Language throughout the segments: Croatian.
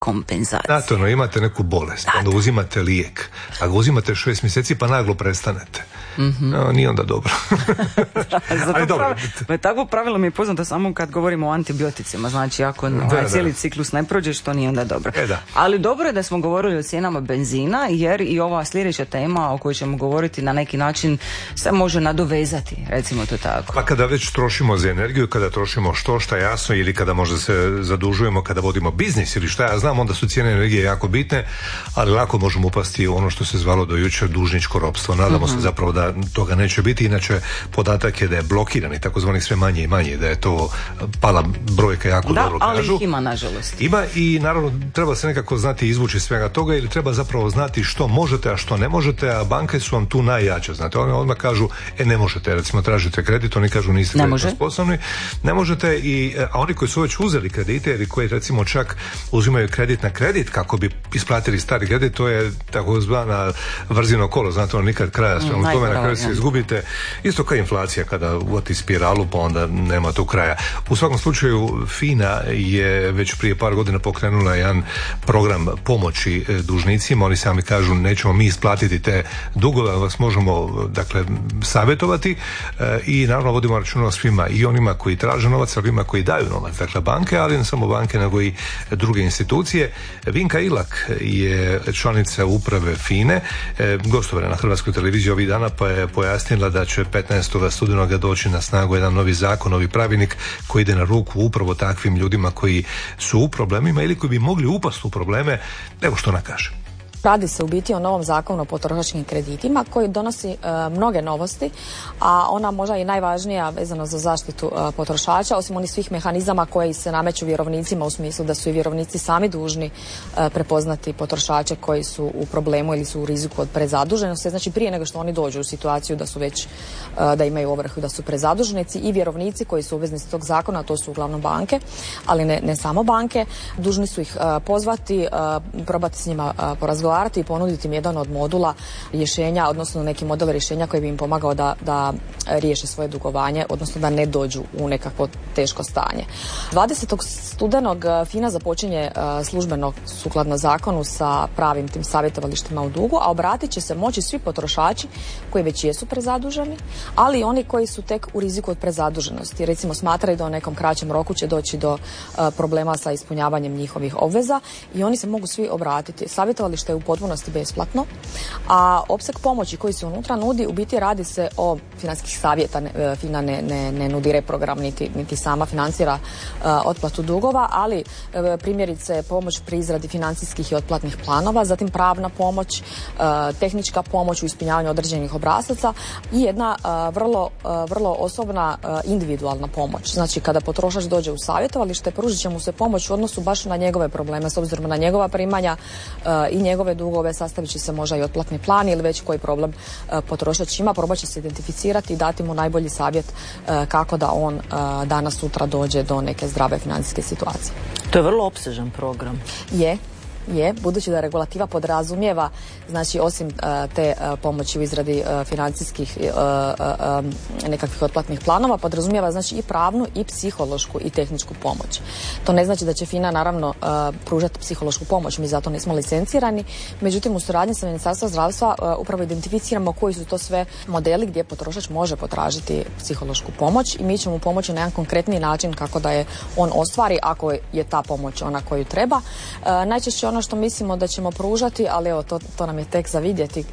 kompenzacije. Znate, imate neku bolest, onda uzimate lijek, a ga uzimate 6 mjeseci pa naglo prestanete. No, nije onda dobro. Takvo pravilo mi je poznato samo kad govorimo o antibioticima, znači ako cijeli ciklus ne prođe, što nije onda dobro. Ali dobro je da smo govorili o cijenama benzina, jer i ova sljedeća tema o kojoj ćemo govoriti na neki način se može nadovezati, recimo to tako. Pa kada već trošimo za energiju, kada trošimo što jasno, ili kada možda se zadužujemo, kada vodimo biznis ili šta ja znam, onda su cijene energije jako bitne, ali lako možemo upasti u ono što se zvalo do jučer dužničko ropstvo. Nadamo se zapravo da toga neće biti, inače podatak je da je blokiran i takozvani sve manje i manje, da je to pala brojka jako dobro kažu. Ali ima, nažalost. Ima i naravno treba se nekako znati izvući svega toga, ili treba zapravo znati što možete, a što ne možete, a banke su vam tu najjače, znate, one odmah kažu ne možete, recimo tražite kredit, oni kažu niste kreditno sposobni, ne možete, a oni koji su već uzeli kredite ili koji recimo čak uzimaju kredit na kredit kako bi isplatili stari kredit, to je takozvana vrzino kolo, znate, ono nikad kraja svemu tome, na kraju se izgubite, isto kao inflacija kada uvati spiralu pa onda nema tu kraja. U svakom slučaju FINA je već prije par godina pokrenula jedan program pomoći dužnicima, oni sami kažu nećemo mi isplatiti te dugove, vas možemo dakle savjetovati i naravno vodimo računa o svima, i onima koji traže novac, ali onima koji daju novac, dakle banke, ali ne samo banke nego i druge institucije. Vinka Ilak je članica uprave FINE, gostovala na Hrvatskoj televiziji ovih dana pa je pojasnila da će 15. studenoga doći na snagu jedan novi zakon, novi pravilnik koji ide na ruku upravo takvim ljudima koji su u problemima ili koji bi mogli upasti u probleme. Evo što ona kaže. Radi se u biti o novom zakonu o potrošačkim kreditima koji donosi mnoge novosti, a ona možda i najvažnija vezano za zaštitu potrošača, osim onih svih mehanizama koji se nameću vjerovnicima u smislu da su i vjerovnici sami dužni prepoznati potrošače koji su u problemu ili su u riziku od prezaduženosti. Znači prije nego što oni dođu u situaciju da su već da imaju ovrhu, da su prezaduženici, i vjerovnici koji su obveznici tog zakona, to su uglavnom banke, ali ne samo banke, dužni su ih pozvati, probati s njima porazgovarati i ponuditi im jedan od modula rješenja, odnosno neki model rješenja koji bi im pomagao da riješe svoje dugovanje, odnosno da ne dođu u nekakvo teško stanje. 20. studenog FINA započinje službeno sukladno zakonu sa pravim tim savjetovalištima u dugu, a obratit će se moći svi potrošači koji već jesu prezaduženi, ali i oni koji su tek u riziku od prezaduženosti. Recimo smatraju da u nekom kraćem roku će doći do problema sa ispunjavanjem njihovih obveza i oni se mogu svi obratiti. Savjetovalište je u potpunosti besplatno, a opseg pomoći koji se unutra nudi, u biti radi se o financijskih savjeta, FINA ne nudi reprogram niti sama financira otplatu dugova, ali primjerice pomoć pri izradi financijskih i otplatnih planova, zatim pravna pomoć, tehnička pomoć u ispunjavanju određenih obrazaca i jedna vrlo osobna individualna pomoć. Znači kada potrošač dođe u savjetovalište, pružit će mu se pomoć u odnosu baš na njegove probleme, s obzirom na njegova primanja i njegove dugove, sastavit će se možda i otplatni plan ili već koji problem potrošač ima, probat će se identificirati i dati mu najbolji savjet kako da on danas sutra dođe do neke zdrave financijske situacije. To je vrlo opsežan program. Je, budući da regulativa podrazumijeva, znači osim te pomoći u izradi financijskih nekakvih otplatnih planova, podrazumijeva znači i pravnu i psihološku i tehničku pomoć. To ne znači da će FINA naravno pružati psihološku pomoć, mi zato nismo licencirani, međutim u suradnji sa Ministarstvom zdravstva upravo identificiramo koji su to sve modeli gdje potrošač može potražiti psihološku pomoć i mi ćemo mu pomoći na jedan konkretniji način kako da je on ostvari ako je ta pomoć ona koju treba. Najčešće ono što mislimo da ćemo pružati, ali evo to nam je tek za vidjeti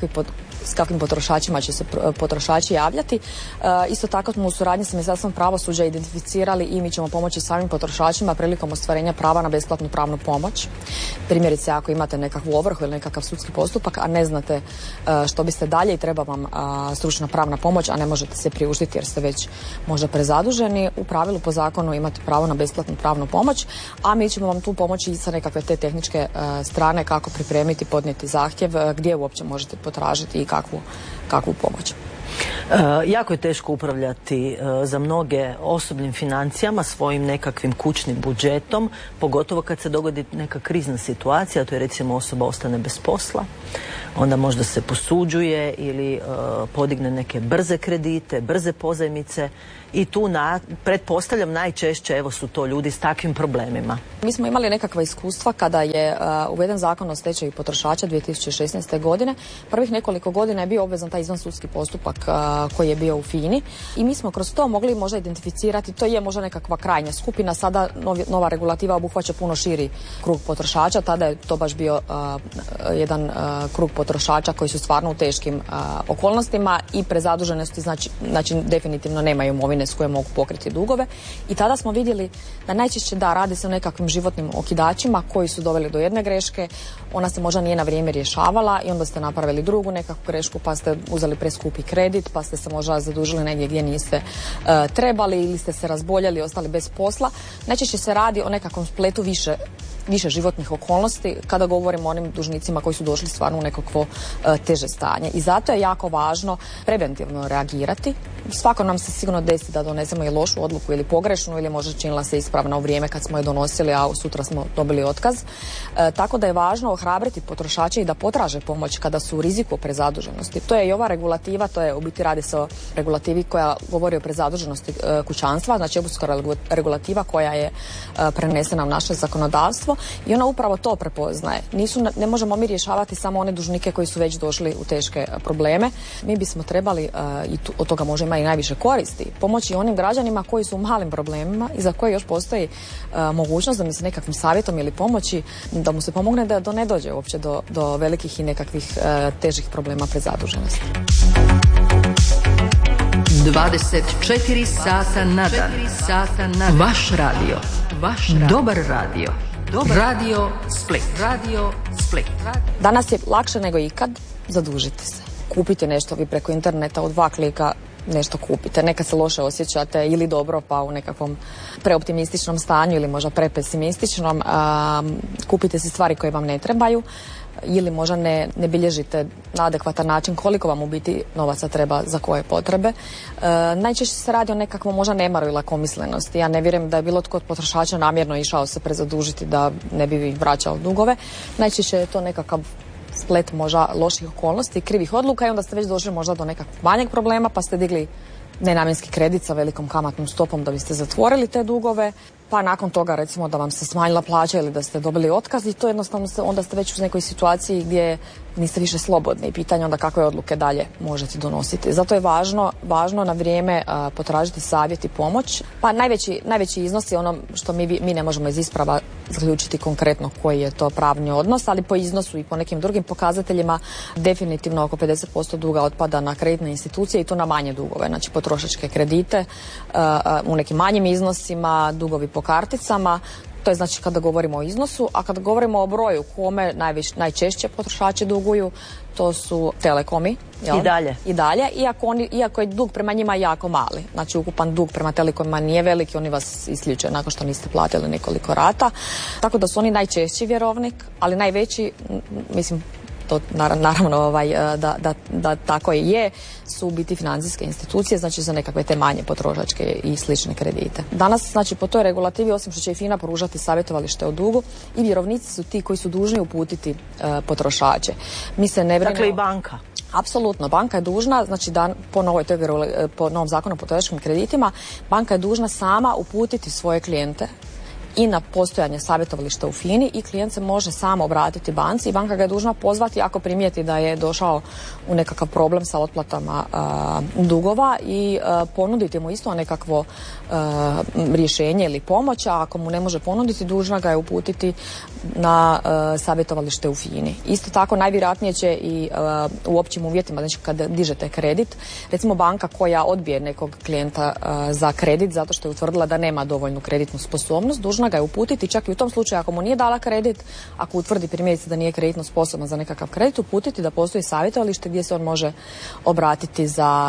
s kakvim potrošačima će se potrošači javljati. Isto tako smo u suradnji sa Ministarstvom pravosuđa identificirali i mi ćemo pomoći samim potrošačima prilikom ostvarenja prava na besplatnu pravnu pomoć. Primjerice ako imate nekakvu ovrhu ili nekakav sudski postupak, a ne znate što biste dalje i treba vam stručna pravna pomoć, a ne možete se priuštiti jer ste već možda prezaduženi, u pravilu po zakonu imate pravo na besplatnu pravnu pomoć, a mi ćemo vam tu pomoći i sa nekakve te tehničke strane kako pripremiti, podnijeti zahtjev, gdje uopće možete potražiti i kakvu pomoć. Jako je teško upravljati za mnoge osobnim financijama, svojim nekakvim kućnim budžetom, pogotovo kad se dogodi neka krizna situacija, to je recimo osoba ostane bez posla, onda možda se posuđuje ili podigne neke brze kredite, brze pozajmice i tu pretpostavljam najčešće su to ljudi s takvim problemima. Mi smo imali nekakva iskustva kada je uveden zakon o stečaju potrošača 2016. godine. Prvih nekoliko godina je bio obvezan taj izvansudski postupak koji je bio u FINA-i i mi smo kroz to mogli možda identificirati, to je možda nekakva krajnja skupina, sada nova regulativa obuhvaća puno širi krug potrošača, tada je to baš bio jedan krug potrošača koji su stvarno u teškim okolnostima i prezaduženosti, znači definitivno nemaju imovine s koje mogu pokriti dugove i tada smo vidjeli da najčešće radi se o nekakvim životnim okidačima koji su doveli do jedne greške, ona se možda nije na vrijeme rješavala i onda ste napravili drugu nekakvu grešku pa ste uzeli preskupi kredit, pa ste se možda zadužili negdje gdje niste trebali ili ste se razboljeli i ostali bez posla. Najčešće se radi o nekakvom spletu više životnih okolnosti kada govorimo o onim dužnicima koji su došli stvarno u nekakvo teže stanje. I zato je jako važno preventivno reagirati. Svako nam se sigurno desi da donesemo i lošu odluku ili pogrešnu ili možda činila se ispravna u vrijeme kad smo je donosili, a sutra smo dobili otkaz. Tako da je važno ohrabriti potrošače i da potraže pomoć kada su u riziku prezaduženosti. To je i ova regulativa, to je u biti radi se o regulativi koja govori o prezaduženosti kućanstva, znači europska regulativa koja je prenesena u naše zakonodavstvo i ona upravo to prepoznaje. Ne možemo mi rješavati samo one dužnike koji su već došli u teške probleme. Mi bismo trebali, i od toga može imati i najviše koristi, pomoći onim građanima koji su u malim problemima i za koje još postoji mogućnost da mi se nekakvim savjetom ili pomoći, da mu se pomogne da ne dođe uopće do velikih i nekakvih težih problema prezaduženosti. 24 sata na dan. Vaš radio. Dobar radio. Radio Split. Danas je lakše nego ikad zadužiti se. Kupiti nešto, vi preko interneta u 2 klika nešto kupite. Nekad se loše osjećate ili dobro pa u nekakvom preoptimističnom stanju ili možda prepesimističnom. Kupite si stvari koje vam ne trebaju ili možda ne bilježite na adekvatan način koliko vam u biti novaca treba za koje potrebe. Najčešće se radi o nekakvom možda nemaru ili lakomislenosti. Ja ne vjerujem da je bilo tko od potrošača namjerno išao se prezadužiti da ne bi vraćao dugove. Najčešće je to nekakav splet možda loših okolnosti, krivih odluka i onda ste već došli možda do nekakvog manjeg problema pa ste digli nenamjenski kredit sa velikom kamatnom stopom da biste zatvorili te dugove, pa nakon toga recimo da vam se smanjila plaća ili da ste dobili otkaz i to jednostavno onda ste već u nekoj situaciji gdje niste više slobodni i pitanje onda kakve odluke dalje možete donositi. Zato je važno na vrijeme potražiti savjet i pomoć. Pa najveći iznos je ono što mi ne možemo iz isprava zaključiti konkretno koji je to pravni odnos, ali po iznosu i po nekim drugim pokazateljima definitivno oko 50% duga otpada na kreditne institucije i to na manje dugove, znači potrošačke kredite u nekim manjim iznosima, dugovi po karticama. To je znači kada govorimo o iznosu, a kada govorimo o broju kome najčešće potrošači duguju, to su telekomi. Jel? I dalje, iako je dug prema njima jako mali. Znači ukupan dug prema telekomima nije veliki, oni vas isključuju nakon što niste platili nekoliko rata. Tako da su oni najčešći vjerovnik, ali najveći, mislim, to naravno da tako i je, su biti financijske institucije, znači za nekakve te manje potrošačke i slične kredite. Danas, znači po toj regulativi, osim što će i FINA pružati savjetovalište o dugu, i vjerovnici su ti koji su dužni uputiti potrošače. Mi se ne brinemo... Dakle i banka. Apsolutno, banka je dužna, znači da po novom zakonu o potrošačkim kreditima, banka je dužna sama uputiti svoje klijente i na postojanje savjetovališta u FINA-i i klijent se može sam obratiti banci i banka ga je dužna pozvati ako primijeti da je došao u nekakav problem sa otplatama dugova i ponuditi mu isto nekakvo rješenje ili pomoć, a ako mu ne može ponuditi, dužna ga je uputiti na savjetovalište u FINA-i. Isto tako najvjerojatnije će i u općim uvjetima, znači kada dižete kredit, recimo banka koja odbije nekog klijenta za kredit zato što je utvrdila da nema dovoljnu kreditnu sposobnost, dužna ga je uputiti čak i u tom slučaju ako mu nije dala kredit, ako utvrdi primjerice da nije kreditno sposoban za nekakav kredit, uputiti da postoji savjetovalište gdje se on može obratiti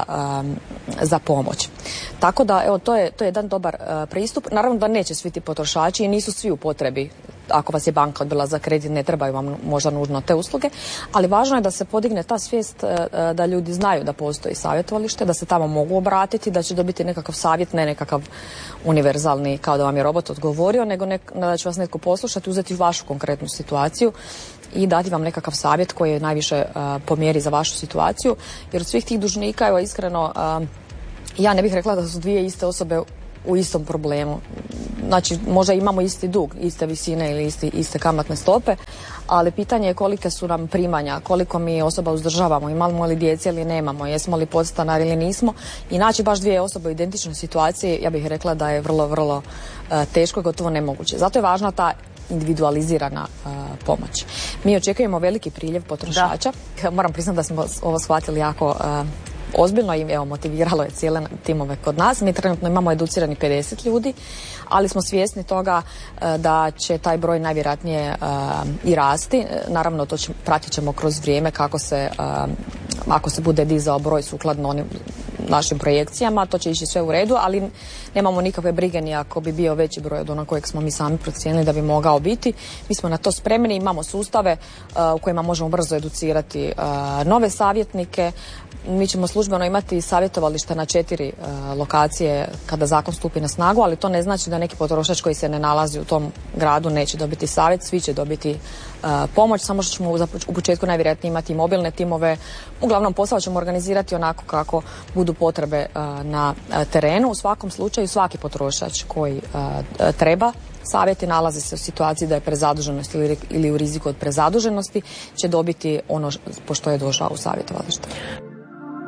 za pomoć. Tako da, evo, to je jedan dobar pristup. Naravno da neće svi ti potrošači i nisu svi u potrebi ako vas je banka odbila za kredit, ne trebaju vam možda nužno te usluge, ali važno je da se podigne ta svijest da ljudi znaju da postoji savjetovalište, da se tamo mogu obratiti, da će dobiti nekakav savjet, ne nekakav univerzalni kao da vam je robot odgovorio, nego da će vas netko poslušati, uzeti vašu konkretnu situaciju i dati vam nekakav savjet koji je najviše po mjeri za vašu situaciju, jer od svih tih dužnika, evo iskreno, ja ne bih rekla da su dvije iste osobe u istom problemu. Znači, možda imamo isti dug, iste visine ili iste kamatne stope, ali pitanje je kolike su nam primanja, koliko mi osoba uzdržavamo, imamo li djece ili nemamo, jesmo li podstanari ili nismo. I naći baš dvije osobe u identičnoj situaciji, ja bih rekla da je vrlo, vrlo teško i gotovo nemoguće. Zato je važna ta individualizirana pomoć. Mi očekujemo veliki priljev potrošača. Moram priznati da smo ovo shvatili jako ozbiljno i evo, motiviralo je cijele timove kod nas. Mi trenutno imamo educirani 50 ljudi, ali smo svjesni toga da će taj broj najvjerojatnije i rasti. Naravno, to pratit ćemo kroz vrijeme kako se, ako se bude dizao broj sukladno onim našim projekcijama, to će ići sve u redu, ali nemamo nikakve brige ni ako bi bio veći broj od onog kojeg smo mi sami procijenili da bi mogao biti. Mi smo na to spremni, imamo sustave u kojima možemo brzo educirati nove savjetnike. Mi ćemo službeno imati savjetovališta na 4 lokacije kada zakon stupi na snagu, ali to ne znači da neki potrošač koji se ne nalazi u tom gradu neće dobiti savjet, svi će dobiti pomoć, samo što ćemo u početku najvjerojatnije imati mobilne timove. Uglavnom posao ćemo organizirati onako kako budu potrebe na terenu. U svakom slučaju svaki potrošač koji treba savjeti, nalazi se u situaciji da je prezaduženost ili u riziku od prezaduženosti, će dobiti ono po što je došao u savjetovalište.